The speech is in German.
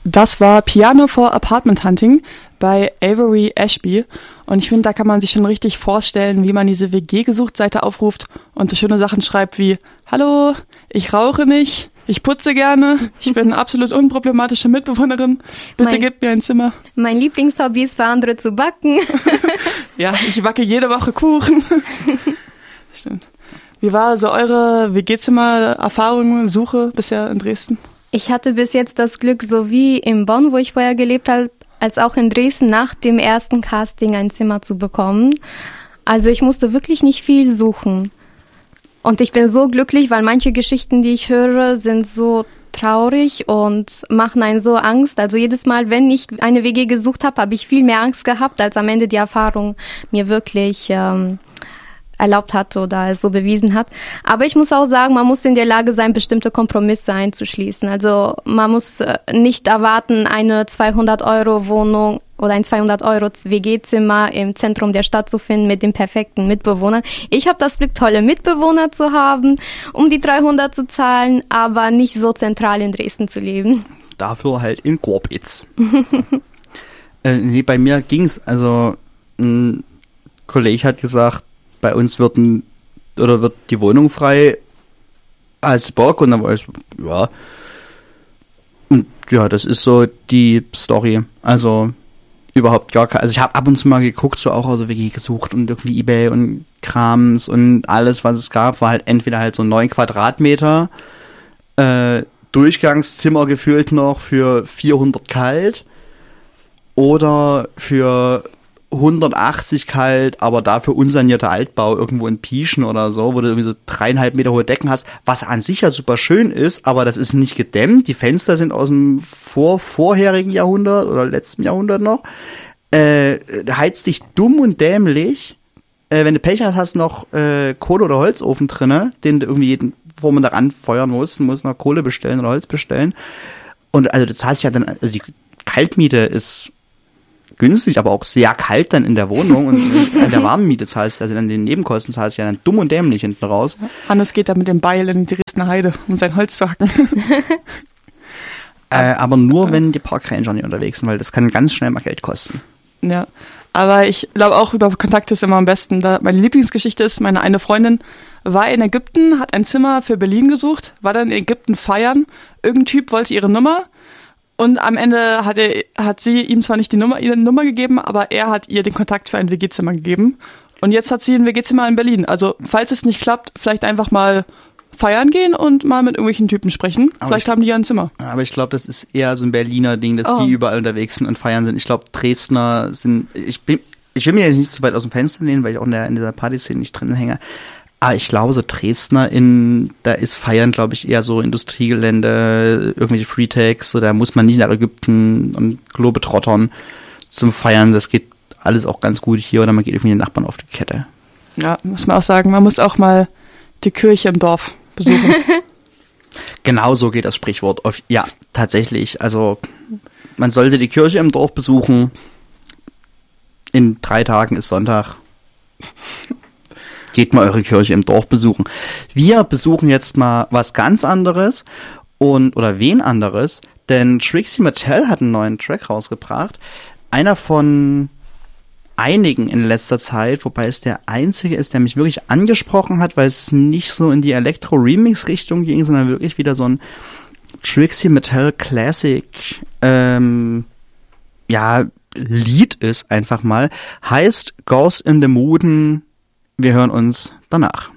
Das war Piano for Apartment Hunting bei Avery Ashby. Und ich finde, da kann man sich schon richtig vorstellen, wie man diese WG-Gesucht-Seite aufruft und so schöne Sachen schreibt wie: Hallo, ich rauche nicht, ich putze gerne, ich bin eine absolut unproblematische Mitbewohnerin, bitte gebt mir ein Zimmer. Mein Lieblingshobby ist für andere zu backen. Ja, ich backe jede Woche Kuchen. Stimmt. Wie war so eure WG-Zimmer-Erfahrung, Suche bisher in Dresden? Ich hatte bis jetzt das Glück, so wie in Bonn, wo ich vorher gelebt habe, als auch in Dresden nach dem ersten Casting ein Zimmer zu bekommen. Also ich musste wirklich nicht viel suchen. Und ich bin so glücklich, weil manche Geschichten, die ich höre, sind so traurig und machen einen so Angst. Also jedes Mal, wenn ich eine WG gesucht habe, habe ich viel mehr Angst gehabt, als am Ende die Erfahrung mir wirklich erlaubt hat oder es so bewiesen hat. Aber ich muss auch sagen, man muss in der Lage sein, bestimmte Kompromisse einzuschließen. Also man muss nicht erwarten, eine 200-Euro-Wohnung oder ein 200-Euro-WG-Zimmer im Zentrum der Stadt zu finden mit den perfekten Mitbewohnern. Ich habe das Glück, tolle Mitbewohner zu haben, um die 300 zu zahlen, aber nicht so zentral in Dresden zu leben. Dafür halt in Gorbitz. Nee, bei mir ging's. Also ein Kollege hat gesagt, bei uns wird die Wohnung frei als Bock, und dann war ich, ja. Und ja, das ist so die Story. Also überhaupt gar keine. Also ich habe ab und zu mal geguckt, so auch also WG gesucht und irgendwie eBay und Krams und alles, was es gab, war halt entweder halt so 9 Quadratmeter, Durchgangszimmer gefühlt noch für 400 kalt oder für 180 kalt, aber dafür unsanierter Altbau irgendwo in Pieschen oder so, wo du irgendwie so 3,5 Meter hohe Decken hast, was an sich ja super schön ist, aber das ist nicht gedämmt. Die Fenster sind aus dem vorherigen Jahrhundert oder letzten Jahrhundert noch. Heizt dich dumm und dämlich. Wenn du Pech hast, hast du noch Kohle- oder Holzofen drinne, den du irgendwie jeden Vormittag anfeuern musst. Du musst noch Kohle bestellen oder Holz bestellen. Und also du zahlst ja dann, also die Kaltmiete ist günstig, aber auch sehr kalt dann in der Wohnung, und in der warmen Miete zahlst du, also dann den Nebenkosten zahlst du ja dann dumm und dämlich hinten raus. Hannes geht da mit dem Beil in die Dresdner Heide, um sein Holz zu hacken. Aber nur, wenn die Parkranger nicht unterwegs sind, weil das kann ganz schnell mal Geld kosten. Ja, aber ich glaube auch, über Kontakte ist immer am besten. Meine Lieblingsgeschichte ist, meine eine Freundin war in Ägypten, hat ein Zimmer für Berlin gesucht, war dann in Ägypten feiern, irgendein Typ wollte ihre Nummer, und am Ende hat sie ihm zwar nicht ihre Nummer gegeben, aber er hat ihr den Kontakt für ein WG-Zimmer gegeben. Und jetzt hat sie ein WG-Zimmer in Berlin. Also falls es nicht klappt, vielleicht einfach mal feiern gehen und mal mit irgendwelchen Typen sprechen. Aber vielleicht haben die ja ein Zimmer. Aber ich glaube, das ist eher so ein Berliner Ding, dass die überall unterwegs sind und feiern sind. Ich glaube, Dresdner sind... Ich will mir jetzt nicht so weit aus dem Fenster lehnen, weil ich auch in dieser Partyszene nicht drin hänge. Aber ich glaube, so Dresdner da ist Feiern, glaube ich, eher so Industriegelände, irgendwelche Freetags, so da muss man nicht nach Ägypten und Globetrottern zum Feiern. Das geht alles auch ganz gut hier, oder man geht irgendwie den Nachbarn auf die Kette. Ja, muss man auch sagen, man muss auch mal die Kirche im Dorf besuchen. Genau so geht das Sprichwort. Ja, tatsächlich. Also man sollte die Kirche im Dorf besuchen. In 3 Tagen ist Sonntag. Geht mal eure Kirche im Dorf besuchen. Wir besuchen jetzt mal was ganz anderes oder wen anderes, denn Trixie Mattel hat einen neuen Track rausgebracht. Einer von einigen in letzter Zeit, wobei es der einzige ist, der mich wirklich angesprochen hat, weil es nicht so in die Elektro-Remix-Richtung ging, sondern wirklich wieder so ein Trixie Mattel Classic Lied ist einfach mal. Heißt Ghost in the Mooden. Wir hören uns danach.